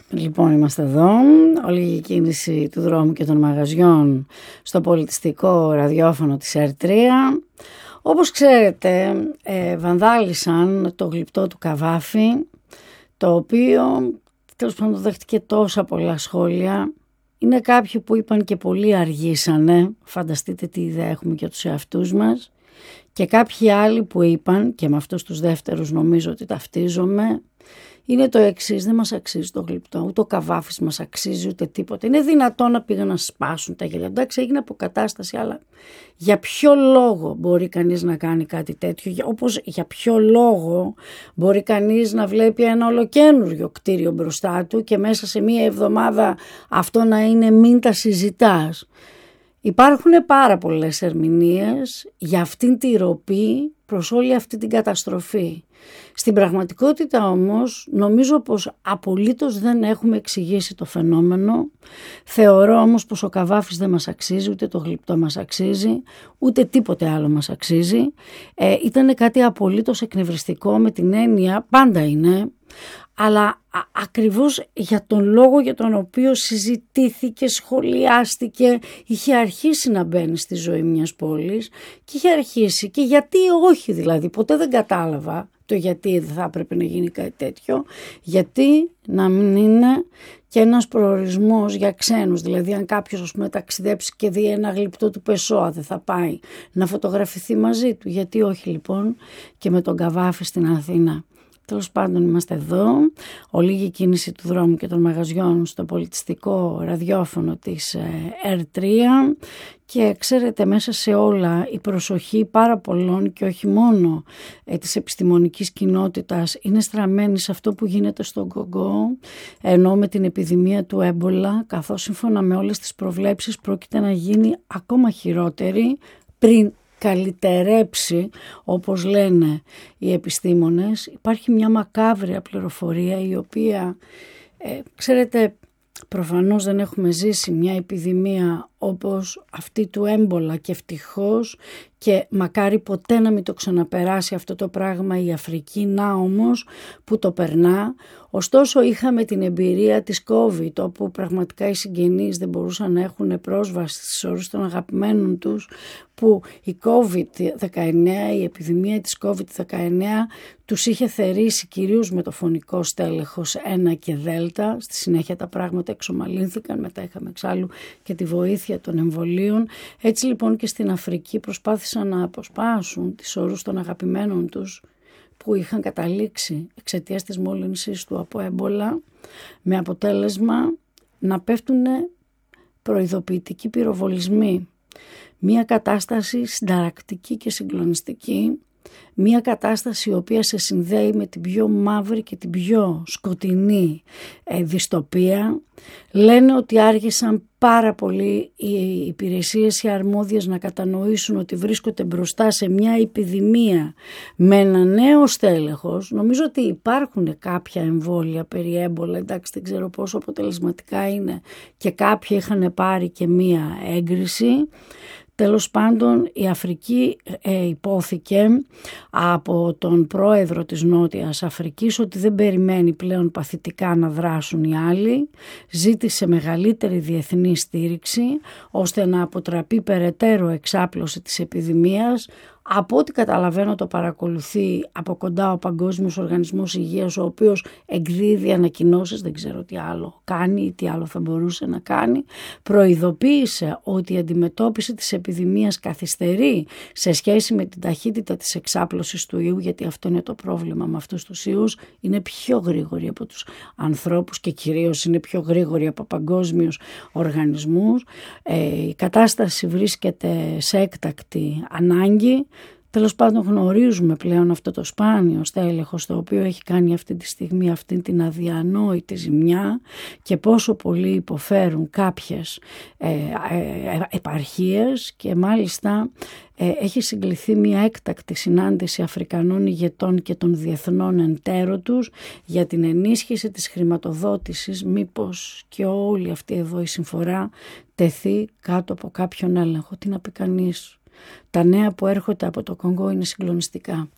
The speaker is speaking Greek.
Λοιπόν, είμαστε εδώ, όλη η κίνηση του δρόμου και των μαγαζιών στο πολιτιστικό ραδιόφωνο της R3. Όπως ξέρετε, βανδάλισαν το γλυπτό του Καβάφη, το οποίο τέλος πάντων δέχτηκε τόσα πολλά σχόλια. Είναι κάποιοι που είπαν και πολύ αργήσανε, φανταστείτε τι ιδέα έχουμε για τους εαυτούς μας. Και κάποιοι άλλοι που είπαν, και με αυτούς τους δεύτερους νομίζω ότι ταυτίζομαι, είναι το εξής: δεν μας αξίζει το γλυπτό, ούτε ο Καβάφης μας αξίζει, ούτε τίποτα. Είναι δυνατόν να πήγαν να σπάσουν τα γέλια. Εντάξει, έγινε αποκατάσταση, αλλά για ποιο λόγο μπορεί κανείς να κάνει κάτι τέτοιο? Όπως για ποιο λόγο μπορεί κανείς να βλέπει ένα ολοκαίνουργιο κτίριο μπροστά του και μέσα σε μία εβδομάδα αυτό να είναι μην τα συζητάς? Υπάρχουν πάρα πολλές ερμηνείες για αυτήν τη ροπή προς όλη αυτή την καταστροφή. Στην πραγματικότητα όμως νομίζω πως απολύτως δεν έχουμε εξηγήσει το φαινόμενο. Θεωρώ όμως πως ο Καβάφης δεν μας αξίζει, ούτε το γλυπτό μας αξίζει, ούτε τίποτε άλλο μας αξίζει. Ήταν κάτι απολύτως εκνευριστικό, με την έννοια, πάντα είναι, αλλά ακριβώς για τον λόγο για τον οποίο συζητήθηκε, σχολιάστηκε, είχε αρχίσει να μπαίνει στη ζωή μιας πόλης και είχε αρχίσει, και γιατί όχι δηλαδή, ποτέ δεν κατάλαβα το γιατί δεν θα έπρεπε να γίνει κάτι τέτοιο, γιατί να μην είναι και ένας προορισμός για ξένους. Δηλαδή αν κάποιος ας πούμε ταξιδέψει και δει ένα γλυπτό του Πεσόα, δεν θα πάει να φωτογραφηθεί μαζί του? Γιατί όχι λοιπόν και με τον Καβάφη στην Αθήνα? Τέλος πάντων, είμαστε εδώ, ολίγη κίνηση του δρόμου και των μαγαζιών στο πολιτιστικό ραδιόφωνο της R3, και ξέρετε, μέσα σε όλα η προσοχή πάρα πολλών και όχι μόνο της επιστημονικής κοινότητας είναι στραμμένη σε αυτό που γίνεται στον Κονγκό, ενώ με την επιδημία του έμπολα, καθώς σύμφωνα με όλες τις προβλέψεις πρόκειται να γίνει ακόμα χειρότερη πριν καλυτερέψει, όπως λένε οι επιστήμονες. Υπάρχει μια μακάβρια πληροφορία η οποία, ξέρετε, προφανώς δεν έχουμε ζήσει μια επιδημία όπως αυτή του έμπολα, και ευτυχώς, και μακάρι ποτέ να μην το ξαναπεράσει αυτό το πράγμα η Αφρική, να όμως που το περνά. Ωστόσο είχαμε την εμπειρία της COVID, όπου πραγματικά οι συγγενείς δεν μπορούσαν να έχουν πρόσβαση στις ώρες των αγαπημένων τους, που η COVID-19, η επιδημία της COVID-19 τους είχε θερήσει κυρίως με το φωνικό στέλεχος 1 και Δέλτα. Στη συνέχεια τα πράγματα εξομαλύνθηκαν, μετά είχαμε εξάλλου και τη βοήθεια των εμβολίων. Έτσι λοιπόν και στην Αφρική προσπάθησαν να αποσπάσουν τις όρους των αγαπημένων τους που είχαν καταλήξει εξαιτίας της μόλυνσης του από έμπολα, με αποτέλεσμα να πέφτουν προειδοποιητικοί πυροβολισμοί. Μία κατάσταση συνταρακτική και συγκλονιστική, μία κατάσταση η οποία σε συνδέει με την πιο μαύρη και την πιο σκοτεινή δυστοπία. Λένε ότι άργησαν πάρα πολύ οι υπηρεσίες οι αρμόδιες να κατανοήσουν ότι βρίσκονται μπροστά σε μια επιδημία με ένα νέο στέλεχος. Νομίζω ότι υπάρχουν κάποια εμβόλια περί έμπολα, εντάξει, δεν ξέρω πόσο αποτελεσματικά είναι, και κάποιοι είχαν πάρει και μια έγκριση. Τέλος πάντων, η Αφρική υπόθηκε από τον πρόεδρο της Νότιας Αφρικής ότι δεν περιμένει πλέον παθητικά να δράσουν οι άλλοι. Ζήτησε μεγαλύτερη διεθνή στήριξη ώστε να αποτραπεί περαιτέρω εξάπλωση της επιδημίας. Από ό,τι καταλαβαίνω το παρακολουθεί από κοντά ο Παγκόσμιος Οργανισμός Υγείας, ο οποίος εκδίδει ανακοινώσεις, δεν ξέρω τι άλλο κάνει ή τι άλλο θα μπορούσε να κάνει. Προειδοποίησε ότι η αντιμετώπιση της επιδημίας καθυστερεί σε σχέση με την ταχύτητα της εξάπλωσης του ιού, γιατί αυτό είναι το πρόβλημα με αυτούς τους ιούς, είναι πιο γρήγοροι από τους ανθρώπους και κυρίως είναι πιο γρήγοροι από παγκόσμιους οργανισμούς. Η κατάσταση βρίσκεται σε έκτακτη ανάγκη. Τέλος πάντων, γνωρίζουμε πλέον αυτό το σπάνιο στέλεχος το οποίο έχει κάνει αυτή τη στιγμή αυτή την αδιανόητη ζημιά και πόσο πολύ υποφέρουν κάποιες επαρχίες, και μάλιστα έχει συγκληθεί μια έκτακτη συνάντηση Αφρικανών ηγετών και των διεθνών εταίρων τους για την ενίσχυση της χρηματοδότησης, μήπως και όλη αυτή εδώ η συμφορά τεθεί κάτω από κάποιον έλεγχο. Τι να πει κανείς? Τα νέα που έρχονται από το Κονγκό είναι συγκλονιστικά.